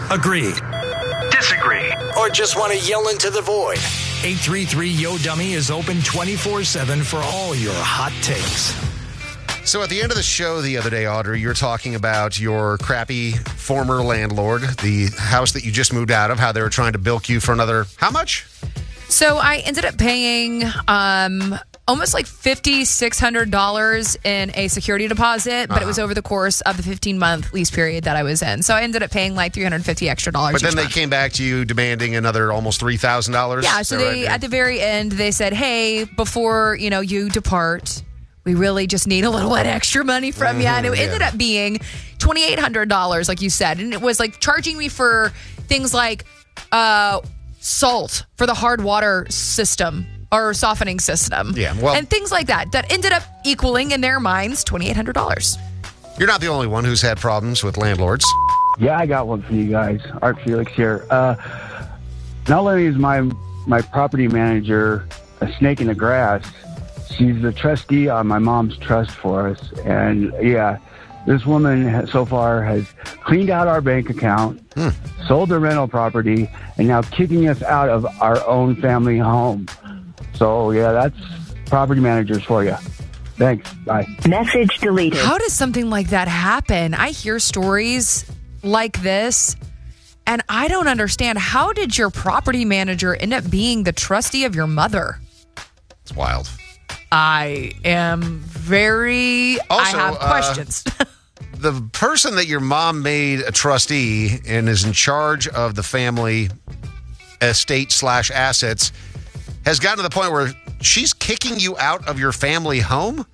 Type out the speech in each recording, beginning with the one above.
Agreed. Disagree. Or just want to yell into the void. 833-YO-DUMMY is open 24/7 for all your hot takes. So at the end of the show the other day, Audrey, you were talking about your crappy former landlord, the house that you just moved out of, how they were trying to bilk you for another, how much? So I ended up paying almost like $5,600 in a security deposit, but it was over the course of the 15-month lease period that I was in. So I ended up paying like $350 extra. But then they came back to you demanding another almost $3,000? Yeah, so they at the very end, they said, hey, before you depart, we really just need a little bit extra money from you. And it ended up being $2,800, like you said. And it was like charging me for things like salt for the hard water system or softening system. Yeah, well, and things like that ended up equaling in their minds $2,800. You're not the only one who's had problems with landlords. Yeah, I got one for you guys. Art Felix here. Not only is my property manager a snake in the grass, she's the trustee on my mom's trust for us. And yeah, this woman so far has cleaned out our bank account, sold the rental property, and now kicking us out of our own family home. So yeah, that's property managers for you. Thanks. Bye. Message deleted. How does something like that happen? I hear stories like this, and I don't understand. How did your property manager end up being the trustee of your mother? It's wild. I am very... Also, I have questions. The person that your mom made a trustee and is in charge of the family estate/assets has gotten to the point where she's kicking you out of your family home?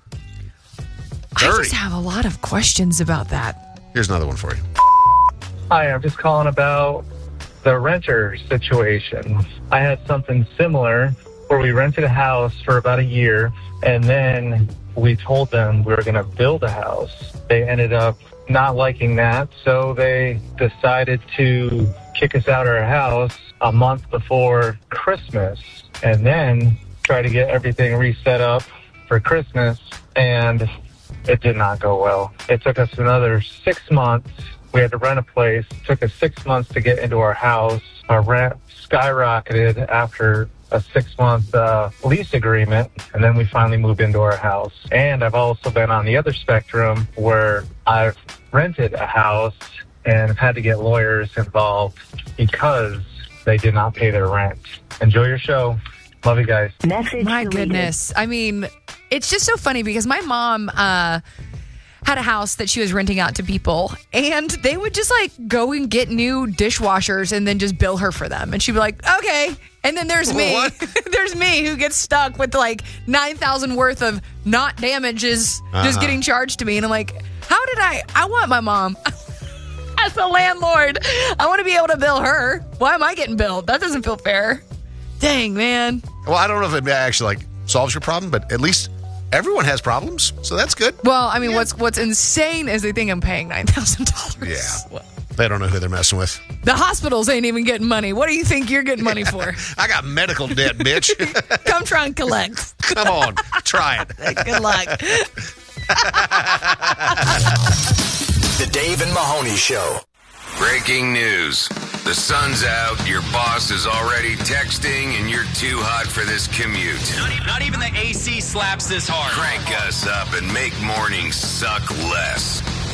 I just have a lot of questions about that. Here's another one for you. Hi, I'm just calling about the renter situation. I had something similar where we rented a house for about a year, and then we told them we were going to build a house. They ended up not liking that, so they decided to kick us out of our house a month before Christmas, and then try to get everything reset up for Christmas, and it did not go well. It took us another 6 months. We had to rent a place. It took us 6 months to get into our house. Our rent skyrocketed after a 6-month lease agreement, and then we finally moved into our house. And I've also been on the other spectrum where I've rented a house and have had to get lawyers involved because they did not pay their rent. Enjoy your show. Love you guys. My goodness. I mean, it's just so funny because my mom had a house that she was renting out to people, and they would just like go and get new dishwashers and then just bill her for them. And she'd be like, okay. And then there's me. There's me who gets stuck with like $9,000 worth of not damages just getting charged to me. And I'm like, how did I want my mom as a landlord. I want to be able to bill her. Why am I getting billed? That doesn't feel fair. Dang, man. Well, I don't know if it actually solves your problem, but at least everyone has problems, so that's good. Well, I mean, what's insane is they think I'm paying $9,000. Yeah. They don't know who they're messing with. The hospitals ain't even getting money. What do you think you're getting money for? I got medical debt, bitch. Come try and collect. Come on. Try it. Good luck. The Dave and Mahoney Show. Breaking news. The sun's out, your boss is already texting, and you're too hot for this commute. Not even the AC slaps this hard. Crank us up and make mornings suck less.